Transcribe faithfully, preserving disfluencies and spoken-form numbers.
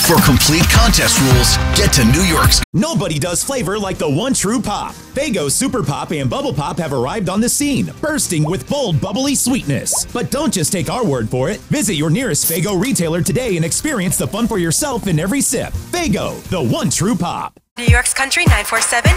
For complete contest rules, get to New York's. Nobody does flavor like the one true pop. Faygo Super Pop and Bubble Pop have arrived on the scene, bursting with bold, bubbly sweetness. But don't just take our word for it. Visit your nearest Faygo retailer today and experience the fun for yourself in every sip. Faygo, the one true pop. New York's Country nine four seven.